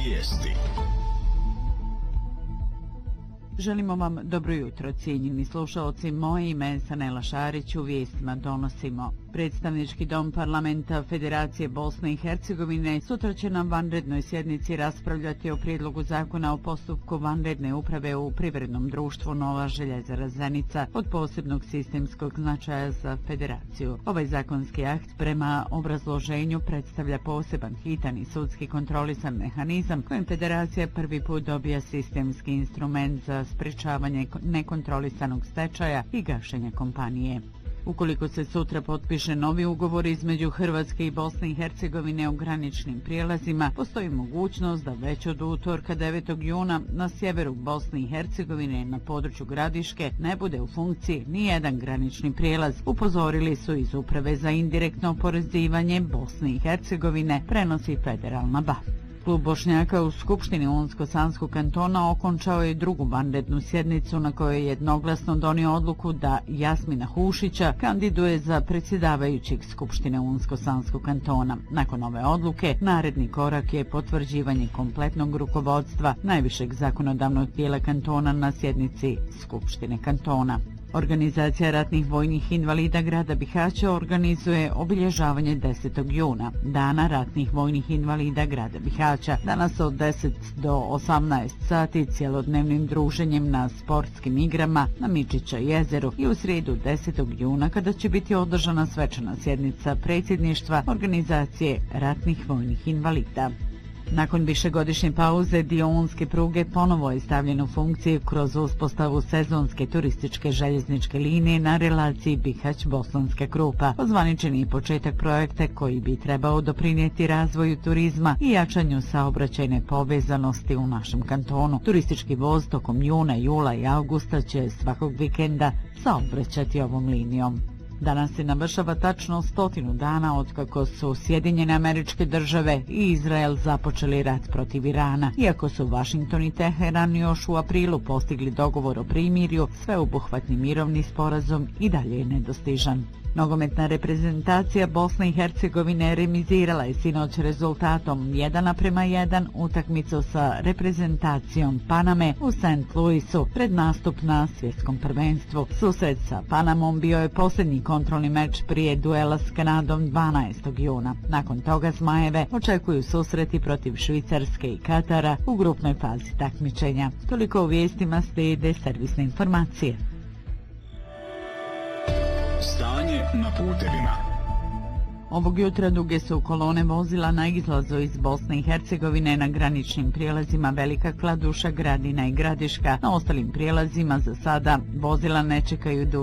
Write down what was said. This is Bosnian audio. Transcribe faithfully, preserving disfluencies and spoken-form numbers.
Vijesti. Želimo vam dobro jutro, cijenjeni slušalci. Moje ime je Sanela Šarić, u vijestima donosimo. Predstavnički dom parlamenta Federacije Bosne i Hercegovine sutra će na vanrednoj sjednici raspravljati o prijedlogu zakona o postupku vanredne uprave u privrednom društvu Nova željezara Zenica od posebnog sistemskog značaja za Federaciju. Ovaj zakonski akt prema obrazloženju predstavlja poseban, hitan i sudski kontrolisan mehanizam kojim Federacija prvi put dobija sistemski instrument za sprečavanje nekontrolisanog stečaja i gašenja kompanije. Ukoliko se sutra potpiše novi ugovor između Hrvatske i Bosne i Hercegovine o graničnim prijelazima, postoji mogućnost da već od utorka devetog juna na sjeveru Bosne i Hercegovine na području Gradiške ne bude u funkciji ni jedan granični prijelaz, upozorili su iz Uprave za indirektno oporezivanje Bosne i Hercegovine, prenosi Federalna B A. Klub Bošnjaka u Skupštini Unsko-Sanskog kantona okončao je drugu vanrednu sjednicu na kojoj je jednoglasno donio odluku da Jasmina Hušića kandiduje za predsjedavajućeg Skupštine Unsko-Sanskog kantona. Nakon ove odluke, naredni korak je potvrđivanje kompletnog rukovodstva najvišeg zakonodavnog tijela kantona na sjednici Skupštine kantona. Organizacija ratnih vojnih invalida grada Bihaća organizuje obilježavanje desetog juna, Dana ratnih vojnih invalida grada Bihaća. Danas od deset do osamnaest sati cjelodnevnim druženjem na sportskim igrama na Mičića jezeru i u srijedu desetog juna kada će biti održana svečana sjednica predsjedništva organizacije ratnih vojnih invalida. Nakon višegodišnje pauze dio unske pruge ponovo je stavljen u funkciju kroz uspostavu sezonske turističke željezničke linije na relaciji Bihać-Bosanska Krupa. Ozvaničen je početak projekta koji bi trebao doprinijeti razvoju turizma i jačanju saobraćajne povezanosti u našem kantonu. Turistički voz tokom juna, jula i augusta će svakog vikenda saobraćati ovom linijom. Danas se navršava tačno stotinu dana otkako su Sjedinjene Američke Države i Izrael započeli rat protiv Irana. Iako su Washington i Teheran još u aprilu postigli dogovor o primirju, sveobuhvatni mirovni sporazum i dalje je nedostižan. Nogometna reprezentacija Bosne i Hercegovine remizirala je sinoć rezultatom jedan naprema jedan utakmicu sa reprezentacijom Paname u Saint Louisu pred nastup na svjetskom prvenstvu. Susret sa Panamom bio je posljednji kontrolni meč prije duela s Kanadom dvanaestog juna. Nakon toga Zmajeve očekuju susreti protiv Švicarske i Katara u grupnoj fazi takmičenja. Toliko u vijestima, slijede servisne informacije. Stanje na putevima. Ovog jutra duge su kolone vozila na izlazu iz Bosne i Hercegovine na graničnim prijelazima Velika Kladuša, Gradina i Gradiška. Na ostalim prijelazima za sada vozila ne čekaju duže